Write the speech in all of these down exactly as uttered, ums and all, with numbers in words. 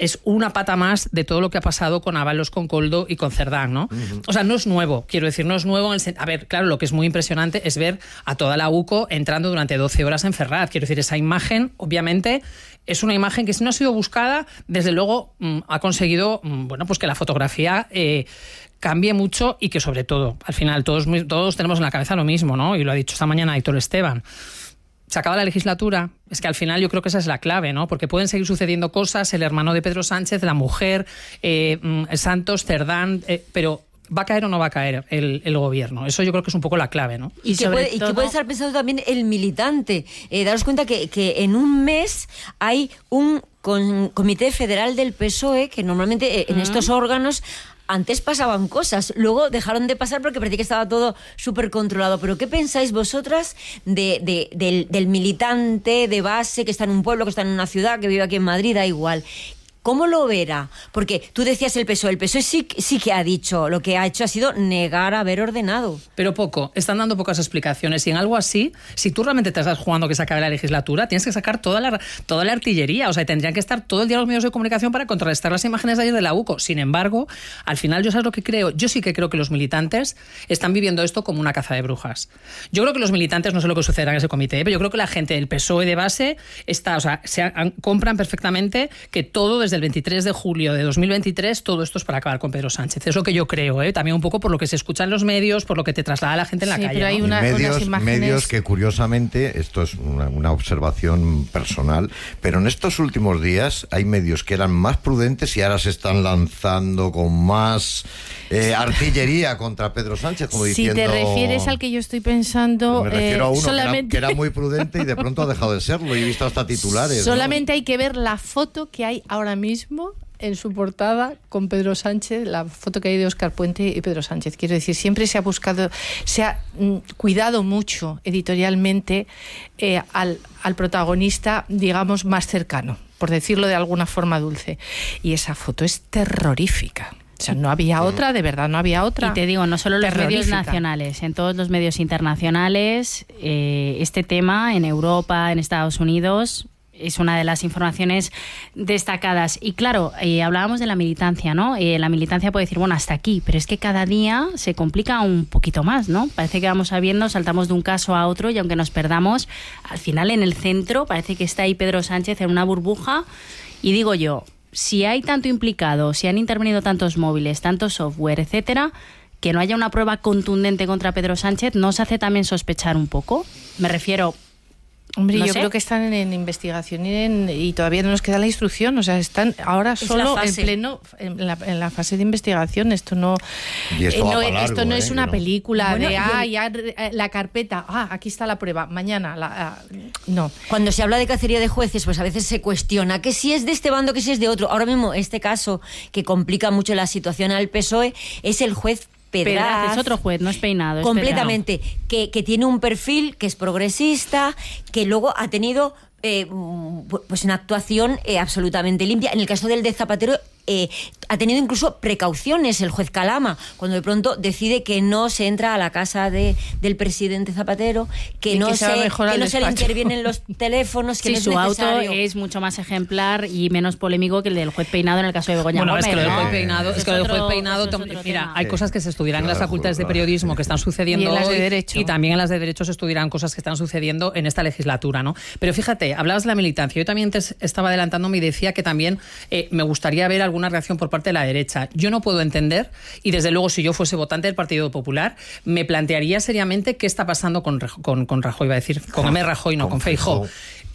es una pata más de todo lo que ha pasado con Ábalos, con Koldo y con Cerdán, ¿no? Uh-huh. O sea, no es nuevo, quiero decir, no es nuevo. En el, a ver, claro, lo que es muy impresionante es ver a toda la U C O entrando durante doce horas en Ferraz. Quiero decir, esa imagen, obviamente, es una imagen que si no ha sido buscada, desde luego mmm, ha conseguido, mmm, bueno, pues que la fotografía eh, cambie mucho y que sobre todo, al final, todos, todos tenemos en la cabeza lo mismo, ¿no? Y lo ha dicho esta mañana Aitor Esteban. Se acaba la legislatura, es que al final yo creo que esa es la clave, ¿no? Porque pueden seguir sucediendo cosas, el hermano de Pedro Sánchez, la mujer, eh, Santos, Cerdán, eh, pero ¿va a caer o no va a caer el, el gobierno? Eso yo creo que es un poco la clave, ¿no? Y, que, puede, todo... y que puede estar pensando también el militante. Eh, daros cuenta que, que en un mes hay un con, comité federal del P S O E que normalmente eh, en uh-huh. estos órganos antes pasaban cosas, luego dejaron de pasar porque parecía que estaba todo súper controlado. Pero ¿qué pensáis vosotras de, de, del, del militante de base que está en un pueblo, que está en una ciudad, que vive aquí en Madrid, da igual? ¿Cómo lo verá? Porque tú decías el P S O E. El P S O E sí, sí que ha dicho, lo que ha hecho ha sido negar haber ordenado. Pero poco, están dando pocas explicaciones. Y en algo así, si tú realmente te estás jugando que se acabe la legislatura, tienes que sacar toda la, toda la artillería. O sea, tendrían que estar todo el día los medios de comunicación para contrarrestar las imágenes de ayer de la U C O. Sin embargo, al final, yo sabes lo que creo. Yo sí que creo que los militantes están viviendo esto como una caza de brujas. Yo creo que los militantes, no sé lo que sucederá en ese comité, pero yo creo que la gente del P S O E de base está, o sea, se han, compran perfectamente que todo desde el veintitrés de julio de dos mil veintitrés, todo esto es para acabar con Pedro Sánchez. Es lo que yo creo, ¿eh? También un poco por lo que se escucha en los medios, por lo que te traslada la gente en la sí, calle. Pero hay ¿no? una, medios, unas imágenes... medios que curiosamente, esto es una, una observación personal, pero en estos últimos días hay medios que eran más prudentes y ahora se están lanzando con más eh, artillería contra Pedro Sánchez, como diciendo... Si te refieres al que yo estoy pensando... Me refiero eh, a uno solamente... que, era, que era muy prudente y de pronto ha dejado de serlo, y he visto hasta titulares. Solamente ¿no? hay que ver la foto que hay ahora mismo en su portada con Pedro Sánchez, la foto que hay de Óscar Puente y Pedro Sánchez. Quiero decir, siempre se ha buscado, se ha mm, cuidado mucho editorialmente eh, al, al protagonista, digamos, más cercano, por decirlo de alguna forma dulce. Y esa foto es terrorífica. O sea, no había otra, de verdad, no había otra. Y te digo, no solo en los medios nacionales, en todos los medios internacionales, eh, este tema en Europa, en Estados Unidos... es una de las informaciones destacadas. Y claro, eh, hablábamos de la militancia, ¿no? Eh, la militancia puede decir, bueno, hasta aquí, pero es que cada día se complica un poquito más, ¿no? Parece que vamos sabiendo, saltamos de un caso a otro y aunque nos perdamos, al final en el centro parece que está ahí Pedro Sánchez en una burbuja. Y digo yo, si hay tanto implicado, si han intervenido tantos móviles, tanto software, etcétera, que no haya una prueba contundente contra Pedro Sánchez, ¿no os hace también sospechar un poco? Me refiero... Hombre, no yo sé. creo que están en, en investigación y, en, y todavía no nos queda la instrucción. O sea, están ahora solo en pleno en la, en la fase de investigación. Esto no, y esto, eh, no, largo, esto no ¿eh? es una no. película bueno, de ah, el... ya la carpeta, ah, aquí está la prueba, mañana la, ah, no. Cuando se habla de cacería de jueces, pues a veces se cuestiona que si es de este bando, que si es de otro. Ahora mismo este caso que complica mucho la situación al P S O E es el juez Pedraz, Pedraz es otro juez, no es Peinado. Es completamente, que, que tiene un perfil que es progresista, que luego ha tenido eh, pues una actuación eh, absolutamente limpia. En el caso del de Zapatero, eh, ha tenido incluso precauciones el juez Calama, cuando de pronto decide que no se entra a la casa de, del presidente Zapatero, que y no, que se, se, que no se le intervienen los teléfonos, que sí, no es su necesario. auto es mucho más ejemplar y menos polémico que el del juez Peinado en el caso de Begoña Bueno, Gómez. es que lo del ¿no? juez Peinado, es, es que lo del otro, juez Peinado, es otro mira, tema. hay cosas que se estudiarán en las Claro, facultades de claro, periodismo sí. que están sucediendo Y en las de hoy, Derecho. y también en las de Derecho se estudiarán cosas que están sucediendo en esta legislatura, ¿no? Pero fíjate, hablabas de la militancia. Yo también te estaba adelantándome y decía que también eh, me gustaría ver alguna reacción por parte de la derecha. Yo no puedo entender, y desde luego si yo fuese votante del Partido Popular, me plantearía seriamente qué está pasando con, con, con Rajoy, iba a decir, con M. Rajoy, no, con, con Feijóo.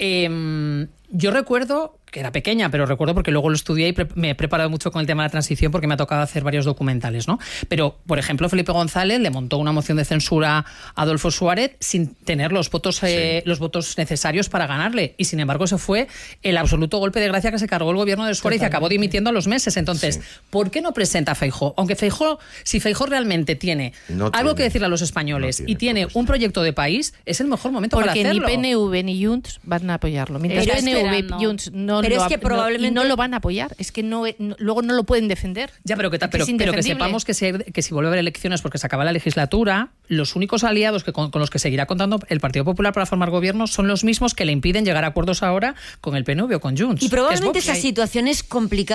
Eh, yo recuerdo, que era pequeña, pero recuerdo porque luego lo estudié y pre- me he preparado mucho con el tema de la transición porque me ha tocado hacer varios documentales, ¿no? Pero, por ejemplo, Felipe González le montó una moción de censura a Adolfo Suárez sin tener los votos, eh, sí. los votos necesarios para ganarle. Y, sin embargo, ese fue el absoluto golpe de gracia que se cargó el gobierno de Suárez. Totalmente. Y acabó dimitiendo a los meses. Entonces, sí. ¿por qué no presenta a Feijóo? Aunque Feijóo, si Feijóo realmente tiene no algo tiene, que decirle a los españoles no tiene y tiene propuesta. Un proyecto de país, es el mejor momento porque para hacerlo. Porque ni P N V ni Junts van a apoyarlo. Mientras P N V y Junts no pero lo, es que probablemente... no, y no lo van a apoyar, es que no, no luego no lo pueden defender. Ya, pero que, pero, pero que sepamos que, se, que si vuelve a haber elecciones porque se acaba la legislatura, los únicos aliados que con, con los que seguirá contando el Partido Popular para formar gobierno son los mismos que le impiden llegar a acuerdos ahora con el P N V o con Junts. Y probablemente esa situación es complicada.